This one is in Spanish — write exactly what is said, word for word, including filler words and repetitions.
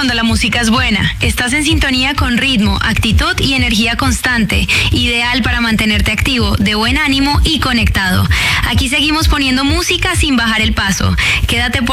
cuando la música es buena. Estás en sintonía con ritmo, actitud y energía constante, ideal para mantenerte activo, de buen ánimo y conectado. Aquí seguimos poniendo música sin bajar el paso. Quédate por